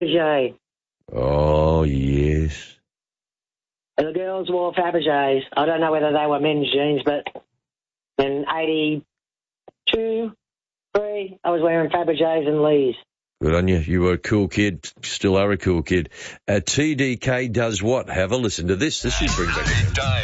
Fabergé. Oh, yes. And the girls wore Fabergés. I don't know whether they were men's jeans, but in 82, 3, I was wearing Fabergés and Lees. Good on you. You were a cool kid. Still are a cool kid. TDK does what? Have a listen to this. This should bring back...